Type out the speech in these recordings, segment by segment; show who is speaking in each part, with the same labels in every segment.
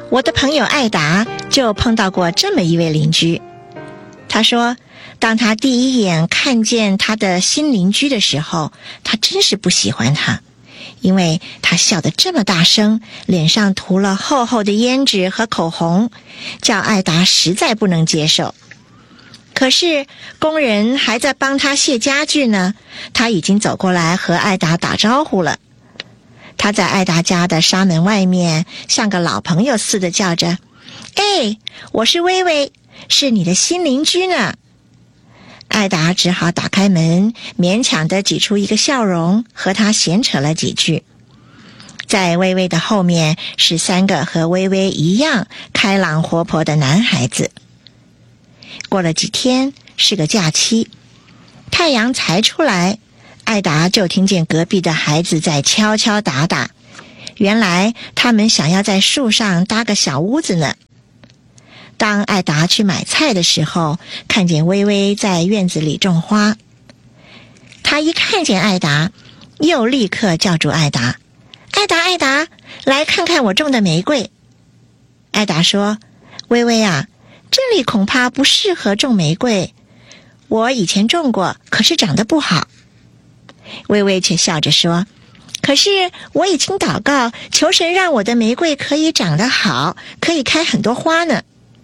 Speaker 1: 我的朋友艾达就碰到过这么一位邻居。他说，当他第一眼看见他的新邻居的时候，他真是不喜欢他，因为他笑得这么大声，脸上涂了厚厚的胭脂和口红，叫艾达实在不能接受。可是工人还在帮他卸家具呢，他已经走过来和艾达打招呼了。他在艾达家的纱门外面像个老朋友似的叫着，哎，我是薇薇，是你的新邻居呢。艾达只好打开门，勉强地挤出一个笑容，和他闲扯了几句。在薇薇的后面是3个和薇薇一样开朗活泼的男孩子。过了几天，是个假期，太阳才出来，艾达就听见隔壁的孩子在敲敲打打，原来他们想要在树上搭个小屋子呢。当艾达去买菜的时候，看见薇薇在院子里种花。他一看见艾达，又立刻叫住艾达，艾达，艾达，来看看我种的玫瑰。艾达说，薇薇啊，这里恐怕不适合种玫瑰，我以前种过，可是长得不好。薇薇却笑着说，可是我已经祷告，求神让我的玫瑰可以长得好，可以开很多花呢。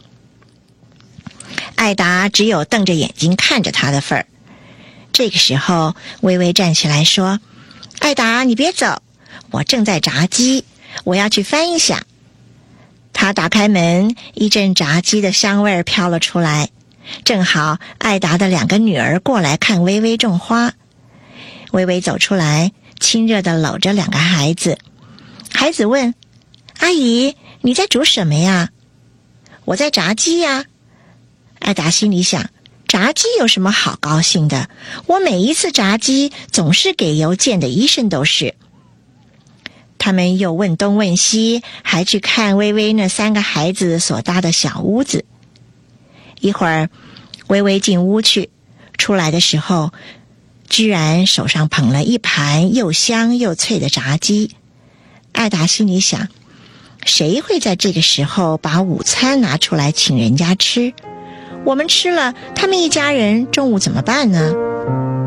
Speaker 1: 艾达只有瞪着眼睛看着他的份儿。这个时候，薇薇站起来说，艾达，你别走，我正在炸鸡，我要去翻一下。他打开门，一阵炸鸡的香味飘了出来。正好艾达的2个女儿过来看薇薇种花。薇薇走出来，亲热地搂着2个孩子。孩子问，阿姨，你在煮什么呀？我在炸鸡呀。艾达心里想，炸鸡有什么好高兴的？我每一次炸鸡总是给油溅得一身都是。他们又问东问西，还去看薇薇那3个孩子所搭的小屋子。一会儿，薇薇进屋去，出来的时候，居然手上捧了一盘又香又脆的炸鸡。艾达心里想，谁会在这个时候把午餐拿出来请人家吃？我们吃了，他们一家人中午怎么办呢？